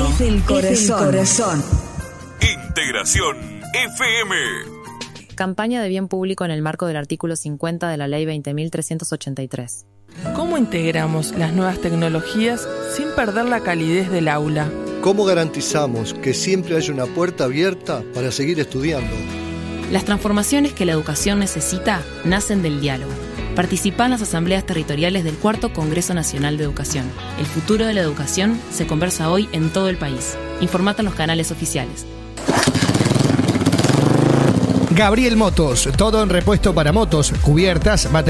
Es del corazón. Integración FM. Campaña de bien público en el marco del artículo 50 de la Ley 20.383. ¿Cómo integramos las nuevas tecnologías sin perder la calidez del aula? ¿Cómo garantizamos que siempre haya una puerta abierta para seguir estudiando? Las transformaciones que la educación necesita nacen del diálogo. Participa en las asambleas territoriales del 4º Congreso Nacional de Educación. El futuro de la educación se conversa hoy en todo el país. Informate en los canales oficiales. Gabriel Motos, todo en repuesto para motos, cubiertas, materiales.